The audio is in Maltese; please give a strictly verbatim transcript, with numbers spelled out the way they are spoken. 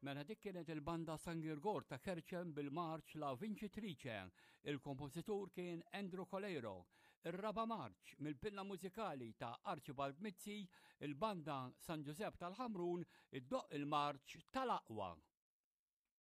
Mela dik kienet il-banda San Girgor ta' Kerċem bil-marċ La Vincitrice. Il-kompożitur kien Andrew Colero. Ir-raba marċ mill-pinna mużikali ta' Archibald Mizzi, il-banda San Giuseppe tal-Ħamrun iddoq il-marċ tal-Aqwa.